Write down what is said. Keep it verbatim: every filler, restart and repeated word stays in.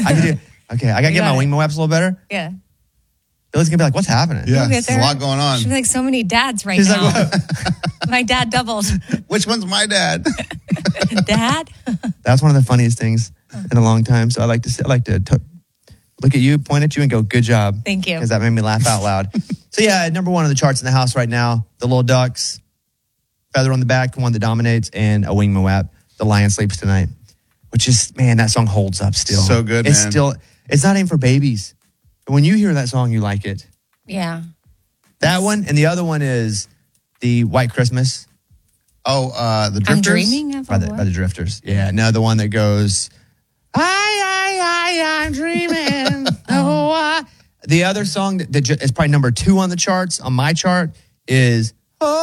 I can do, okay, I got to get my it. wing waps a little better. Yeah. Billy's going to be like, what's happening? Yeah, You'll get there's a there. lot going on. She's like so many dads right She's now. like, what? My dad doubled. Which one's my dad? Dad? That's one of the funniest things in a long time. So I like to I like to t- look at you, point at you, and go, good job. Thank you. Because that made me laugh out loud. So yeah, number one on the charts in the house right now, the Little Ducks, Feather on the Back, one that dominates, and A Wing Moab, The Lion Sleeps Tonight. Which is, man, that song holds up still. So good, it's man. Still, it's not aimed for babies. But when you hear that song, you like it. Yeah. That one, and the other one is the White Christmas. Oh, uh, the I'm Drifters? dreaming of By a the, what? by the Drifters. Yeah, no, the one that goes, I, I, I, I'm dreaming. oh, I. The other song that, that ju- is probably number two on the charts, on my chart, is